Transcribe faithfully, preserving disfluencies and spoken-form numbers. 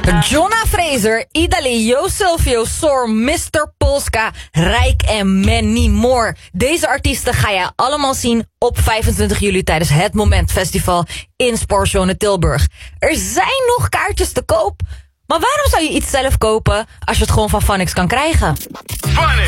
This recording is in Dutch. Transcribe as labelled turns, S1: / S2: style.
S1: Jonna Fraser, Idali, Yo Silvio, Soar, mister Polska, Rijk en many more. Deze artiesten ga je allemaal zien op vijfentwintig juli tijdens het Moment Festival in Sportzone Tilburg. Er zijn nog kaartjes te koop, maar waarom zou je iets zelf kopen als je het gewoon van Funix kan krijgen?
S2: Funix!